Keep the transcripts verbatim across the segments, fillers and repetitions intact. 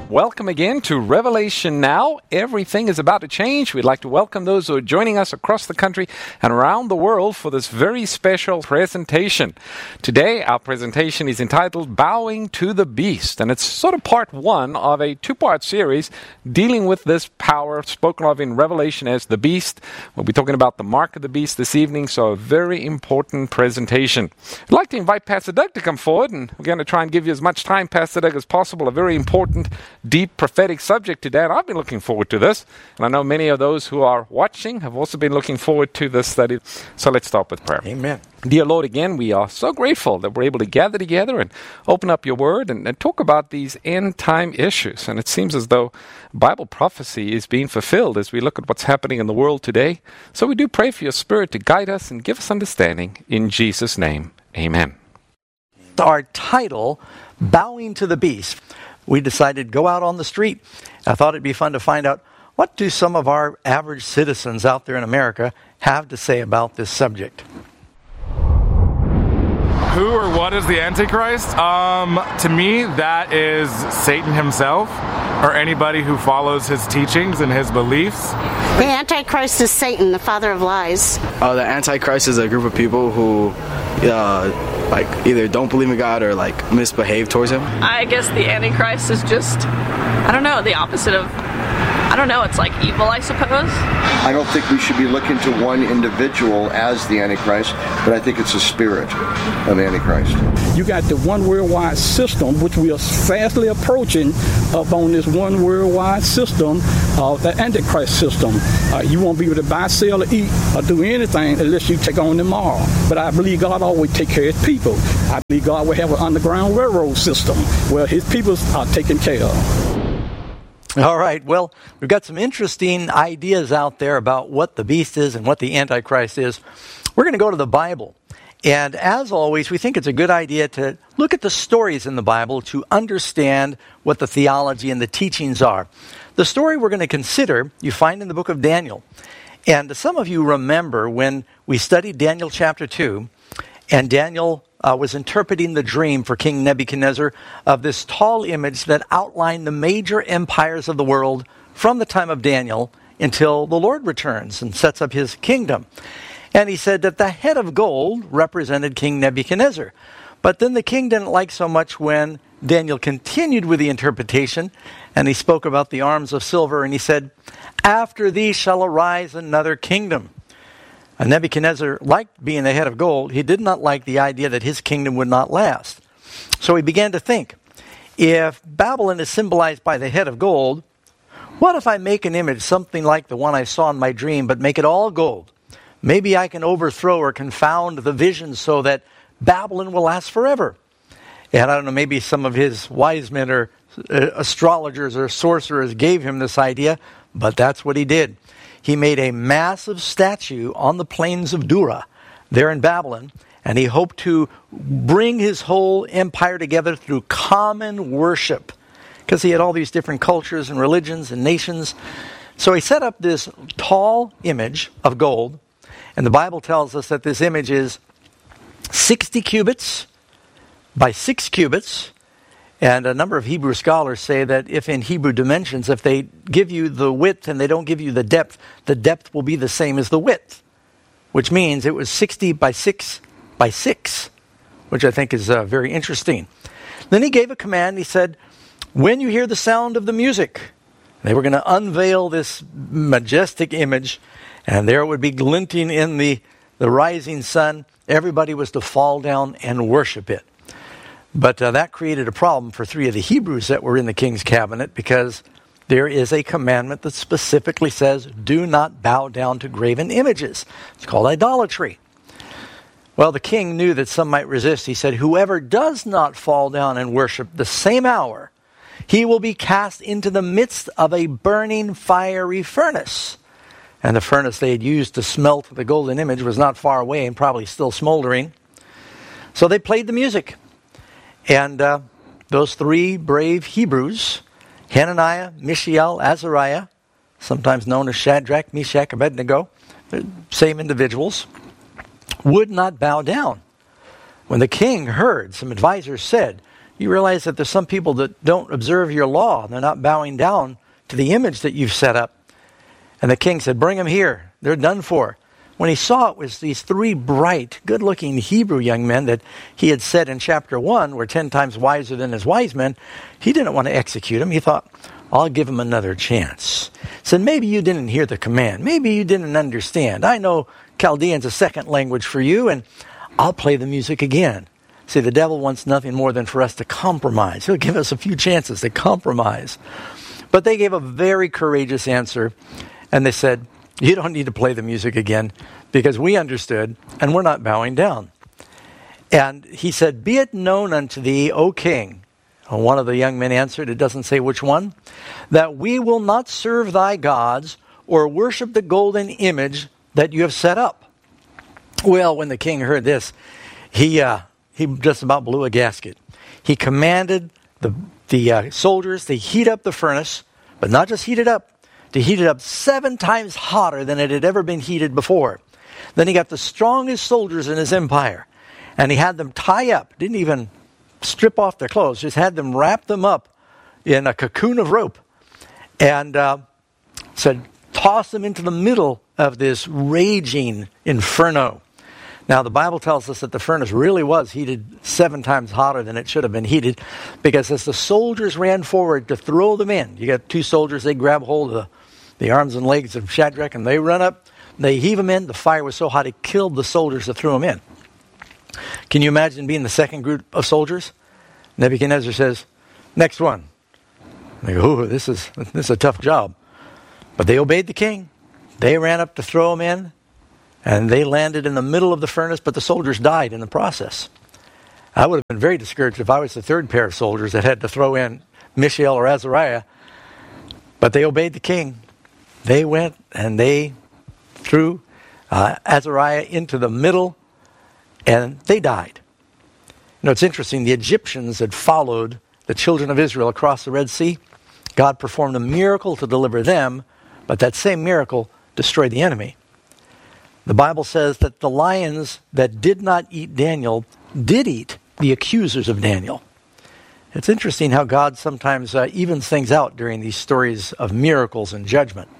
Welcome again to Revelation Now. Everything is about to change. We'd like to welcome those who are joining us across the country and around the world for this very special presentation. Today, our presentation is entitled Bowing to the Beast, and it's sort of part one of a two-part series dealing with this power spoken of in Revelation as the beast. We'll be talking about the mark of the beast this evening, so a very important presentation. I'd like to invite Pastor Doug to come forward, and we're going to try and give you as much time, Pastor Doug, as possible. A very important deep prophetic subject today, and I've been looking forward to this, and I know many of those who are watching have also been looking forward to this study. So let's start with prayer. Amen. Dear Lord, again, we are so grateful that we're able to gather together and open up your word and, and talk about these end-time issues. And it seems as though Bible prophecy is being fulfilled as we look at what's happening in the world today. So we do pray for your Spirit to guide us and give us understanding. In Jesus' name, amen. Our title, Bowing to the Beast. We decided to go out on the street. I thought it'd be fun to find out, what do some of our average citizens out there in America have to say about this subject? Who or what is the Antichrist? Um, to me, that is Satan himself, or anybody who follows his teachings and his beliefs. The Antichrist is Satan, the father of lies. Uh, the Antichrist is a group of people who uh, like either don't believe in God or like misbehave towards him. I guess the Antichrist is just, I don't know, the opposite of, I don't know, it's like evil, I suppose. I don't think we should be looking to one individual as the Antichrist, but I think it's a spirit of Antichrist. You got the one worldwide system, which we are fastly approaching up on this one worldwide system, uh, the Antichrist system. Uh, you won't be able to buy, sell, or eat, or do anything unless you take on them all. But I believe God always take care of his people. I believe God will have an underground railroad system where his people are taken care of. All right, well, we've got some interesting ideas out there about what the beast is and what the Antichrist is. We're going to go to the Bible. And as always, we think it's a good idea to look at the stories in the Bible to understand what the theology and the teachings are. The story we're going to consider, you find in the book of Daniel. And some of you remember when we studied Daniel chapter two, and Daniel uh, was interpreting the dream for King Nebuchadnezzar of this tall image that outlined the major empires of the world from the time of Daniel until the Lord returns and sets up his kingdom. And he said that the head of gold represented King Nebuchadnezzar. But then the king didn't like so much when Daniel continued with the interpretation, and he spoke about the arms of silver, and he said, "After thee shall arise another kingdom." And Nebuchadnezzar liked being the head of gold. He did not like the idea that his kingdom would not last. So he began to think, if Babylon is symbolized by the head of gold, what if I make an image, something like the one I saw in my dream, but make it all gold? Maybe I can overthrow or confound the vision so that Babylon will last forever. And I don't know, maybe some of his wise men or uh, astrologers or sorcerers gave him this idea, but that's what he did. He made a massive statue on the plains of Dura, there in Babylon, and he hoped to bring his whole empire together through common worship, because he had all these different cultures and religions and nations. So he set up this tall image of gold, and the Bible tells us that this image is sixty cubits by six cubits. And a number of Hebrew scholars say that if in Hebrew dimensions, if they give you the width and they don't give you the depth, the depth will be the same as the width, which means it was sixty by six by six, which I think is uh, very interesting. Then he gave a command. He said, when you hear the sound of the music, they were going to unveil this majestic image, and there it would be glinting in the, the rising sun. Everybody was to fall down and worship it. But uh, that created a problem for three of the Hebrews that were in the king's cabinet, because there is a commandment that specifically says, do not bow down to graven images. It's called idolatry. Well, the king knew that some might resist. He said, whoever does not fall down and worship the same hour, he will be cast into the midst of a burning fiery furnace. And the furnace they had used to smelt the golden image was not far away and probably still smoldering. So they played the music. And uh, those three brave Hebrews, Hananiah, Mishael, Azariah, sometimes known as Shadrach, Meshach, Abednego, same individuals, would not bow down. When the king heard, some advisors said, You realize that there's some people that don't observe your law. They're not bowing down to the image that you've set up. And the king said, bring them here. They're done for. When he saw it was these three bright, good-looking Hebrew young men that he had said in chapter one were ten times wiser than his wise men, he didn't want to execute them. He thought, I'll give him another chance. He said, maybe you didn't hear the command. Maybe you didn't understand. I know Chaldean's a second language for you, and I'll play the music again. See, the devil wants nothing more than for us to compromise. He'll give us a few chances to compromise. But they gave a very courageous answer, and they said, you don't need to play the music again because we understood and we're not bowing down. And he said, be it known unto thee, O king. And one of the young men answered, it doesn't say which one, that we will not serve thy gods or worship the golden image that you have set up. Well, when the king heard this, he uh, he just about blew a gasket. He commanded the, the uh, soldiers to heat up the furnace, but not just heat it up, to heat it up seven times hotter than it had ever been heated before. Then he got the strongest soldiers in his empire, and he had them tie up, didn't even strip off their clothes, just had them wrap them up in a cocoon of rope, and uh, said, toss them into the middle of this raging inferno. Now, the Bible tells us that the furnace really was heated seven times hotter than it should have been heated, because as the soldiers ran forward to throw them in, you got two soldiers, they grab hold of the, the arms and legs of Shadrach, and they run up, they heave them in. The fire was so hot it killed the soldiers that threw them in. Can you imagine being the second group of soldiers? Nebuchadnezzar says, next one. They go, ooh, this is, this is a tough job. But they obeyed the king. They ran up to throw them in, and they landed in the middle of the furnace, but the soldiers died in the process. I would have been very discouraged if I was the third pair of soldiers that had to throw in Mishael or Azariah. But they obeyed the king. They went and they threw uh, Azariah into the middle, and they died. You know, it's interesting. The Egyptians had followed the children of Israel across the Red Sea. God performed a miracle to deliver them, but that same miracle destroyed the enemy. The Bible says that the lions that did not eat Daniel did eat the accusers of Daniel. It's interesting how God sometimes uh, evens things out during these stories of miracles and judgment.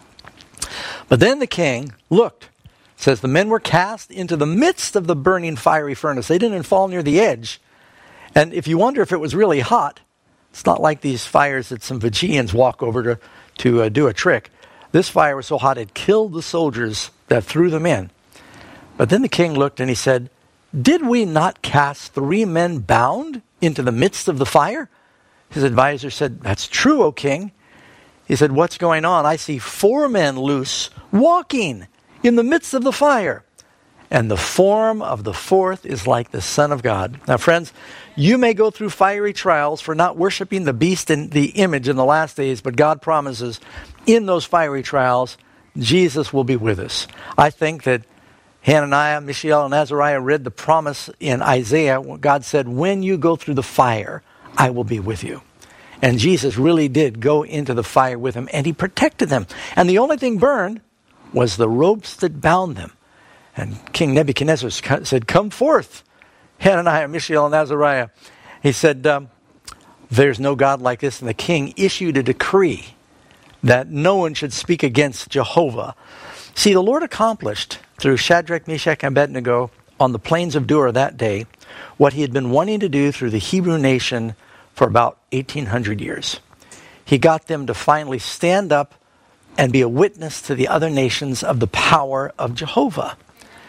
But then the king looked. It says the men were cast into the midst of the burning fiery furnace. They didn't fall near the edge. And if you wonder if it was really hot, it's not like these fires that some Fijians walk over to, to uh, do a trick. This fire was so hot it killed the soldiers that threw them in. But then the king looked and he said, did we not cast three men bound into the midst of the fire? His advisor said, that's true, O king. He said, what's going on? I see four men loose, walking in the midst of the fire. And the form of the fourth is like the Son of God. Now, friends, you may go through fiery trials for not worshiping the beast and the image in the last days, but God promises in those fiery trials, Jesus will be with us. I think that Hananiah, Mishael, and Azariah read the promise in Isaiah. God said, when you go through the fire, I will be with you. And Jesus really did go into the fire with them, and he protected them. And the only thing burned was the ropes that bound them. And King Nebuchadnezzar said, come forth, Hananiah, Mishael, and Azariah. He said, um, there's no God like this. And the king issued a decree that no one should speak against Jehovah. See, the Lord accomplished through Shadrach, Meshach, and Abednego on the plains of Dura that day what he had been wanting to do through the Hebrew nation for about eighteen hundred years. He got them to finally stand up and be a witness to the other nations of the power of Jehovah.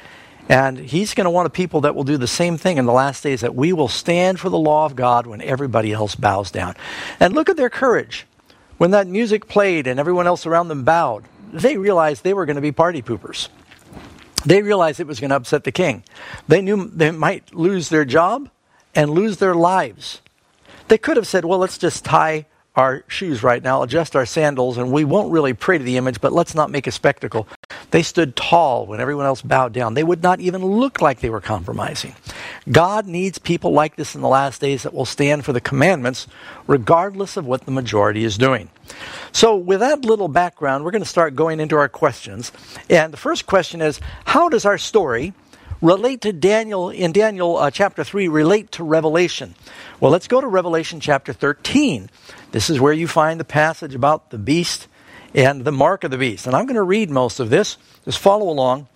And he's going to want a people that will do the same thing in the last days, that we will stand for the law of God when everybody else bows down. And look at their courage. When that music played and everyone else around them bowed, they realized they were going to be party poopers. They realized it was going to upset the king. They knew they might lose their job and lose their lives. They could have said, well, let's just tie our shoes right now, adjust our sandals, and we won't really pray to the image, but let's not make a spectacle. They stood tall when everyone else bowed down. They would not even look like they were compromising. God needs people like this in the last days that will stand for the commandments regardless of what the majority is doing. So with that little background, we're going to start going into our questions. And the first question is, how does our story relate to Daniel, in Daniel uh, chapter three, relate to Revelation? Well, let's go to Revelation chapter thirteen. This is where you find the passage about the beast and the mark of the beast. And I'm going to read most of this. Just follow along.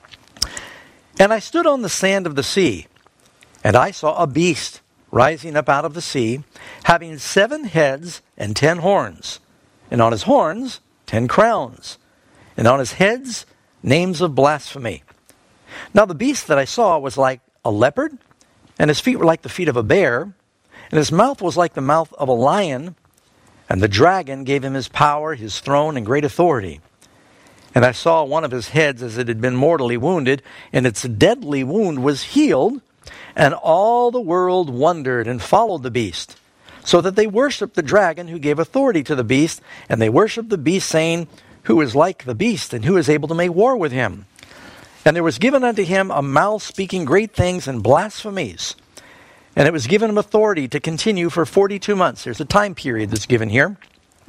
And I stood on the sand of the sea, and I saw a beast rising up out of the sea, having seven heads and ten horns, and on his horns ten crowns, and on his heads names of blasphemy. Now the beast that I saw was like a leopard, and his feet were like the feet of a bear, and his mouth was like the mouth of a lion, and the dragon gave him his power, his throne, and great authority. And I saw one of his heads as it had been mortally wounded, and its deadly wound was healed, and all the world wondered and followed the beast, so that they worshipped the dragon who gave authority to the beast, and they worshipped the beast, saying, Who is like the beast, and who is able to make war with him? And there was given unto him a mouth speaking great things and blasphemies. And it was given him authority to continue for forty-two months. There's a time period that's given here.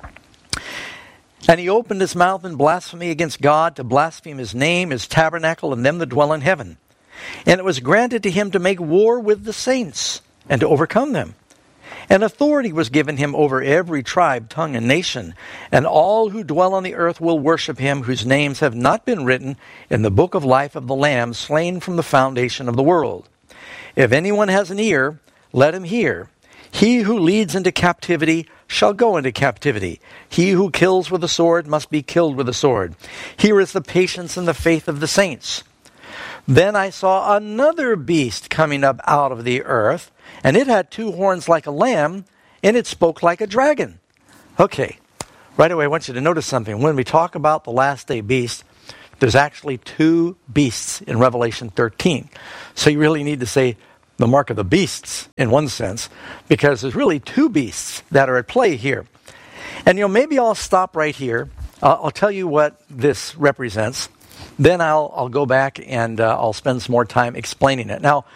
And he opened his mouth in blasphemy against God, to blaspheme his name, his tabernacle, and them that dwell in heaven. And it was granted to him to make war with the saints, and to overcome them. And authority was given him over every tribe, tongue, and nation. And all who dwell on the earth will worship him, whose names have not been written in the book of life of the Lamb, slain from the foundation of the world. If anyone has an ear, let him hear. He who leads into captivity shall go into captivity. He who kills with a sword must be killed with a sword. Here is the patience and the faith of the saints. Then I saw another beast coming up out of the earth, and it had two horns like a lamb, and it spoke like a dragon. Okay, right away I want you to notice something. When we talk about the last day beast, there's actually two beasts in Revelation thirteen. So you really need to say the mark of the beasts in one sense, because there's really two beasts that are at play here. And you know, maybe I'll stop right here. Uh, I'll tell you what this represents. Then I'll I'll go back and uh, I'll spend some more time explaining it. Now,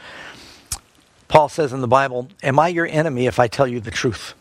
Paul says in the Bible, am I your enemy if I tell you the truth?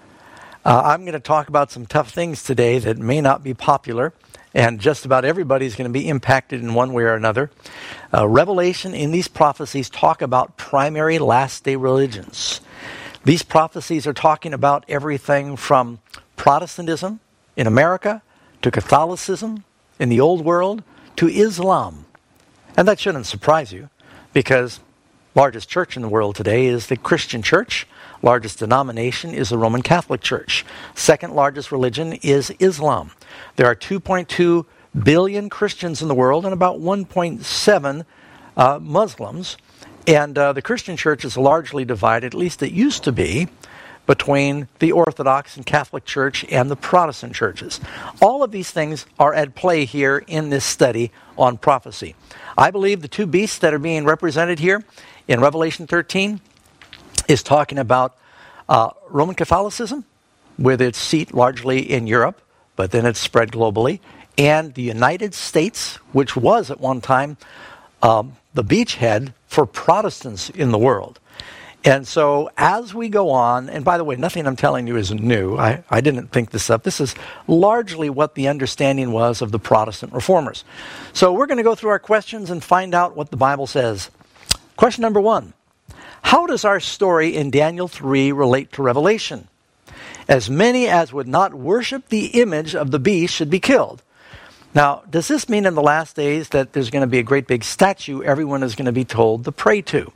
Uh, I'm going to talk about some tough things today that may not be popular, and just about everybody's going to be impacted in one way or another. Uh, Revelation in these prophecies talk about primary last day religions. These prophecies are talking about everything from Protestantism in America to Catholicism in the Old World to Islam. And that shouldn't surprise you, because largest church in the world today is the Christian church. Largest denomination is the Roman Catholic Church. Second largest religion is Islam. There are two point two billion Christians in the world and about one point seven uh, Muslims. And uh, the Christian church is largely divided, at least it used to be, between the Orthodox and Catholic Church and the Protestant churches. All of these things are at play here in this study on prophecy. I believe the two beasts that are being represented here in Revelation thirteen is talking about uh, Roman Catholicism, with its seat largely in Europe, but then it's spread globally, and the United States, which was at one time um, the beachhead for Protestants in the world. And so as we go on, and by the way, nothing I'm telling you is new. I, I didn't think this up. This is largely what the understanding was of the Protestant reformers. So we're going to go through our questions and find out what the Bible says. Question number one. How does our story in Daniel three relate to Revelation? As many as would not worship the image of the beast should be killed. Now, does this mean in the last days that there's going to be a great big statue everyone is going to be told to pray to?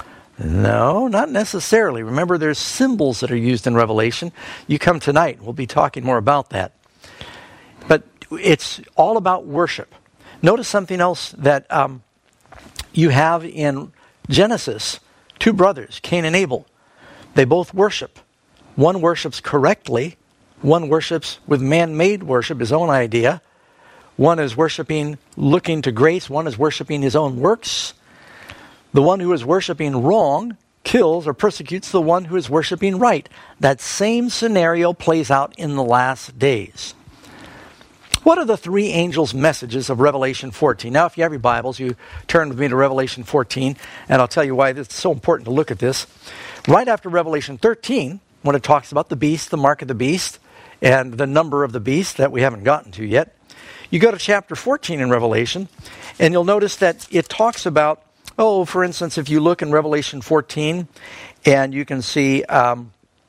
No, not necessarily. Remember, there's symbols that are used in Revelation. You come tonight, we'll be talking more about that. But it's all about worship. Notice something else that um, you have in Genesis. Two brothers, Cain and Abel. They both worship. One worships correctly. One worships with man-made worship, his own idea. One is worshiping, looking to grace. One is worshiping his own works. The one who is worshiping wrong kills or persecutes the one who is worshiping right. That same scenario plays out in the last days. What are the three angels' messages of Revelation fourteen? Now, if you have your Bibles, you turn with me to Revelation fourteen, and I'll tell you why it's so important to look at this. Right after Revelation thirteen, when it talks about the beast, the mark of the beast, and the number of the beast that we haven't gotten to yet, you go to chapter fourteen in Revelation, and you'll notice that it talks about Oh, for instance, if you look in Revelation fourteen, and you can see um,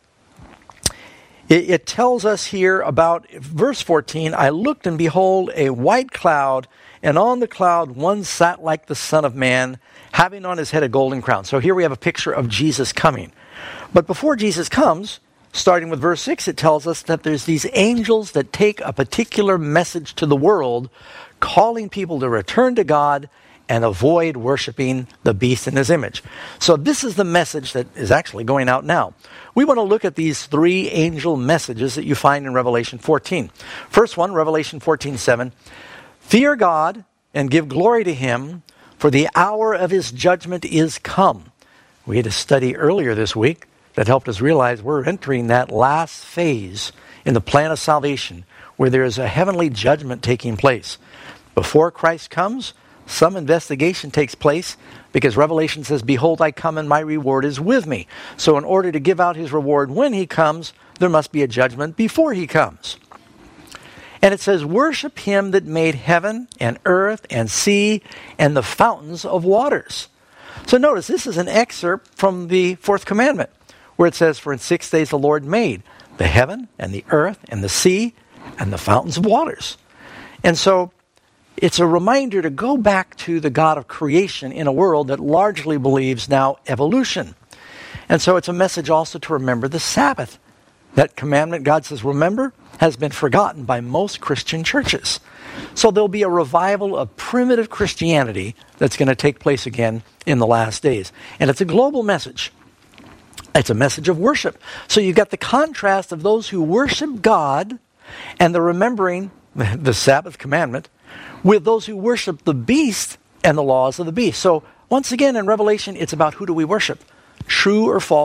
it, it tells us here about verse fourteen, I looked and behold a white cloud, and on the cloud one sat like the Son of Man, having on his head a golden crown. So here we have a picture of Jesus coming. But before Jesus comes, starting with verse six, it tells us that there's these angels that take a particular message to the world, calling people to return to God and avoid worshiping the beast in his image. So this is the message that is actually going out now. We want to look at these three angel messages that you find in Revelation fourteen. First one, Revelation fourteen seven. Fear God and give glory to him, for the hour of his judgment is come. We had a study earlier this week that helped us realize we're entering that last phase in the plan of salvation where there is a heavenly judgment taking place. Before Christ comes, some investigation takes place because Revelation says, behold, I come and my reward is with me. So in order to give out his reward when he comes, there must be a judgment before he comes. And it says, worship him that made heaven and earth and sea and the fountains of waters. So notice, this is an excerpt from the fourth commandment, where it says, for in six days the Lord made the heaven and the earth and the sea and the fountains of waters. And so it's a reminder to go back to the God of creation in a world that largely believes now evolution. And so it's a message also to remember the Sabbath. That commandment, God says, remember, has been forgotten by most Christian churches. So there'll be a revival of primitive Christianity that's going to take place again in the last days. And it's a global message. It's a message of worship. So you've got the contrast of those who worship God and the remembering the Sabbath commandment with those who worship the beast and the laws of the beast. So once again in Revelation, it's about who do we worship? True or false